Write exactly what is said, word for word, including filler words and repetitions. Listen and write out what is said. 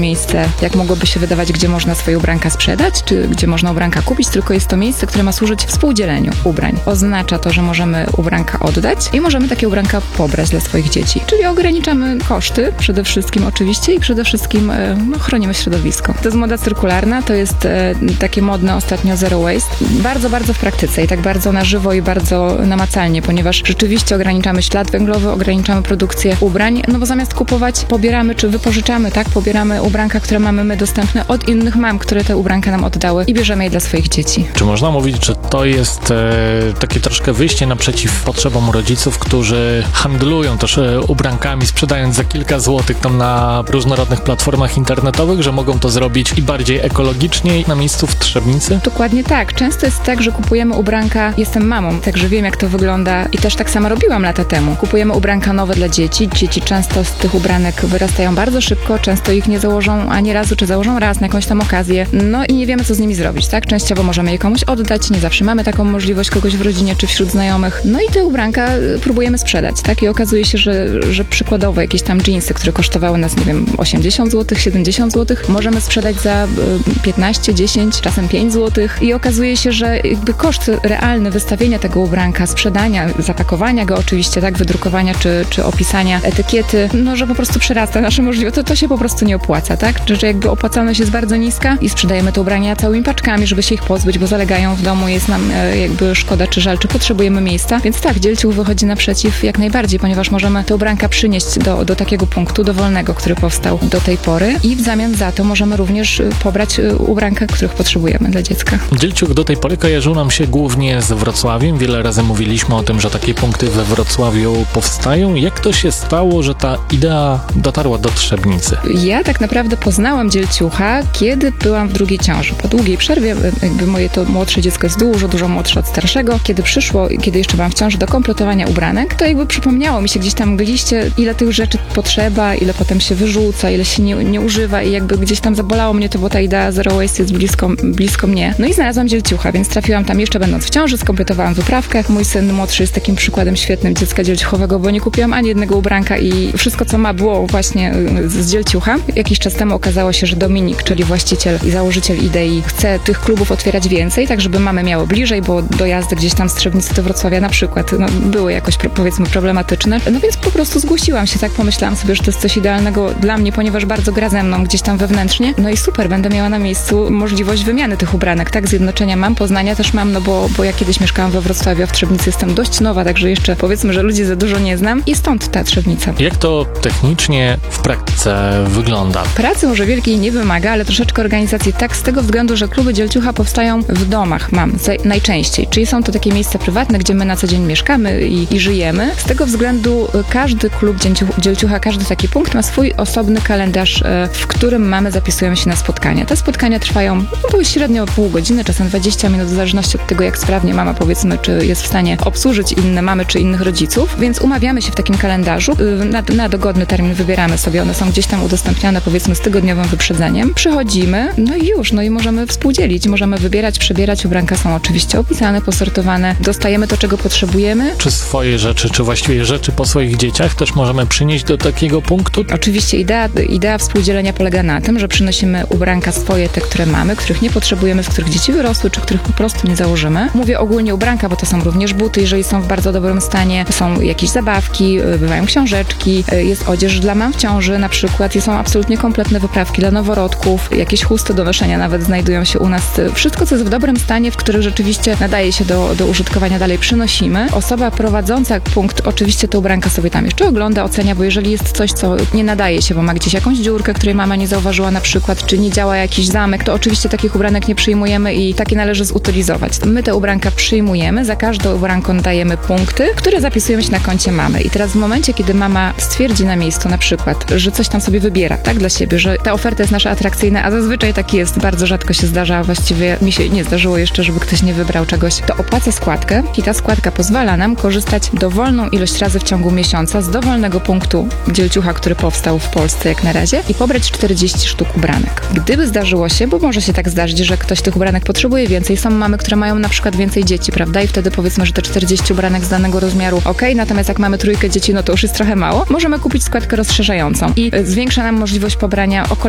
miejsce, jak mogłoby się wydawać, gdzie można swoje ubranka sprzedać, czy gdzie można ubranka kupić, tylko jest to miejsce, które ma służyć współdzieleniu ubrań. Oznacza to, że możemy ubranka oddać i możemy takie ubranka pobrać dla swoich dzieci. Czyli ograniczamy koszty, przede wszystkim oczywiście, i przede wszystkim no, chronimy środowisko. To jest moda cyrkularna, to jest e, takie modne ostatnio zero waste. Bardzo, bardzo w praktyce i tak bardzo na żywo i bardzo namacalnie, ponieważ rzeczywiście ograniczamy ślad węglowy, ograniczamy produkcję ubrań, no bo zamiast kupować, pobieramy czy wypożyczamy, tak, pobieramy ubranka, które mamy my dostępne od innych mam, które te ubranka nam oddały i bierzemy je dla swoich dzieci. Czy można mówić, że to jest e, takie troszkę wyjście naprzeciw potrzebom rodziców, którzy handlują też e, ubrankami, sprzedając za kilka złotych tam na różnorodnych platformach internetowych, że mogą to zrobić i bardziej ekologicznie na miejscu w Trzebnicy? Dokładnie tak. Często jest tak, że kupujemy ubranka, jestem mamą, także wiem, jak to wygląda i też tak samo robiłam lata temu. Kupujemy ubranka nowe dla dzieci. Dzieci często z tych ubranek wyrastają bardzo szybko, często ich nie założą ani razu, czy założą raz na jakąś tam okazję. No i nie wiemy, co z nimi zrobić, tak? Częściowo możemy je komuś oddać, nie zawsze mamy taką możliwość kogoś w rodzinie, czy wśród znajomych. No i te ubranka próbujemy sprzedać, tak? I okazuje się, że, że przykładowo jakieś tam dżinsy, które kosztowały nas, nie wiem, osiemdziesiąt złotych, siedemdziesiąt złotych, możemy sprzedać za piętnaście, dziesięć, czasem pięć złotych i okazuje się, że jakby koszt realny wystawienia tego ubranka, sprzedania, zapakowania go oczywiście, tak, wydrukowania czy, czy opisania etykiety, no, że po prostu przerasta nasze możliwości, to, to się po prostu nie opłaca, tak? Że, że jakby opłacalność jest bardzo niska i sprzedajemy te ubrania całymi paczkami, żeby się ich pozbyć, bo zalegają w domu, jest nam e, jakby szkoda czy żal, czy potrzebujemy miejsca, więc tak, Dzielciuch wychodzi naprzeciw jak najbardziej, ponieważ możemy te ubranka przynieść do, do takiego punktu dowolnego, który powstał do tej pory i w zamian za to możemy również pobrać ubranka, których potrzebujemy dla dziecka. Dzielciuch do tej pory kojarzył nam się głównie z Wrocławiem. Wiele razy mówiliśmy o tym, że takie punkty we Wrocławiu powstają. Jak to się stało, że ta idea dotarła do Trzebnicy? Ja tak naprawdę poznałam Dzielciucha, kiedy byłam w drugiej ciąży. Po długiej przerwie, jakby moje to młodsze dziecko jest dużo, dużo młodsze od starszego. Kiedy przyszło, kiedy jeszcze byłam w ciąży, do kompletowania ubranek, to jakby przypomniało mi się gdzieś tam mgliście, ile tych rzeczy potrzeba, ile potem się wyrzuca, ile się nie, nie używa i jakby gdzieś tam zabolało mnie to, bo ta idea zero waste jest blisko, blisko mnie. No i znalazłam Dzielciucha, więc trafiłam tam jeszcze będąc w ciąży, skompletowałam wyprawkę. Mój syn młodszy jest takim przykładem świetnym dziecka dzielciuchowego, bo nie kupiłam ani jednego ubranka i wszystko, co ma, było właśnie z Dzielciucha. Jakiś czas temu okazało się, że Dominik, czyli właściciel i założyciel idei, chce tych klubów otwierać więcej, tak żeby mamy miało bliżej, bo dojazdy gdzieś tam z Trzebnicy do Wrocławia na przykład no, były jakoś powiedzmy problematyczne. No więc po prostu zgłosiłam się, tak pomyślałam sobie, że to jest coś idealnego dla mnie, ponieważ bardzo gra ze mną gdzieś tam wewnętrznie. No i super, będę miała na miejscu możliwość wymiany tych ubranek, tak? Zjednoczenia mam, Poznania też mam, no bo, bo ja kiedyś mieszkałam we Wrocławiu, a w Trzebnicy jestem dość nowa, także jeszcze powiedzmy, że ludzi za dużo nie znam i stąd ta Trzebnica. Jak to technicznie w praktyce wygląda? Pracy może wielkiej nie wymaga, ale troszeczkę organizacji tak, z tego względu, że kluby Dzielciucha powstają w domach, mam najczęściej, czyli są to takie miejsca prywatne, gdzie my na co dzień mieszkamy i, i żyjemy. Z tego względu każdy klub Dzielciucha, każdy taki punkt ma swój osobny kalendarz, w którym mamy, zapisujemy się na spotkania. Te spotkania trwają no, średnio pół godziny, czasem dwadzieścia minut, w zależności od tego, jak sprawnie mama, powiedzmy, czy jest w stanie obsłużyć inne mamy, czy innych rodziców, więc umawiamy się w takim kalendarzu. Na, na dogodny termin wybieramy sobie, one są gdzieś tam udostępniane, powiedzmy, z tygodniowym wyprzedzeniem. Przychodzimy, no i już, no i możemy współdzielić, możemy wybierać, przebierać, ubranka są oczywiście opisane, posortowane, dostajemy to, czego potrzebujemy. Czy swoje rzeczy, czy właściwie rzeczy po swoich dzieciach też możemy przynieść do takiego punktu? Oczywiście idea, idea współdzielenia polega na tym, że przynosimy ubranka swoje, te, które mamy, których nie potrzebujemy, z których dzieci wyrosły, czy których po prostu nie założymy. Mówię ogólnie ubranka, bo to są również buty, jeżeli są w bardzo dobrym stanie, są jakieś zabawki, bywają książeczki, jest odzież dla mam w ciąży na przykład, są absolutnie kompletne wyprawki dla noworodków, jakieś chusty do noszenia nawet znajdują się u nas. Wszystko, co jest w dobrym stanie, w którym rzeczywiście nadaje się do, do użytkowania, dalej przynosimy. Osoba prowadząca punkt oczywiście te ubranka sobie tam jeszcze ogląda, ocenia, bo jeżeli jest coś, co nie nadaje się, bo ma gdzieś jakąś dziurkę, której mama nie zauważyła na przykład, czy nie działa jakiś zamek, to oczywiście takich ubranek nie przyjmujemy i takie należy zutylizować. My te ubranka przyjmujemy, za każde ubranko dajemy punkty, które zapisujemy się na koncie mamy. I teraz w momencie, kiedy mama stwierdzi na miejscu na przykład, że coś tam sobie wybiera, tak, dla siebie, że ta oferta jest nasza atrakcyjna, a zazwyczaj tak jest, bardzo rzadko się zdarza, właściwie mi się nie zdarzyło jeszcze, żeby ktoś nie wybrał czegoś, to opłaca składkę i ta składka pozwala nam korzystać dowolną ilość razy w ciągu miesiąca z dowolnego punktu Dzielciucha, który powstał w Polsce jak na razie i pobrać czterdzieści sztuk ubranek. Gdyby zdarzyło się, bo może się tak zdarzyć, że ktoś tych ubranek potrzebuje więcej, są mamy, które mają na przykład więcej dzieci, prawda, i wtedy powiedzmy, że te czterdzieści ubranek z danego rozmiaru ok, natomiast jak mamy trójkę dzieci, no to już jest trochę mało, możemy kupić składkę rozszerzającą i zwiększa nam możliwość pobrania o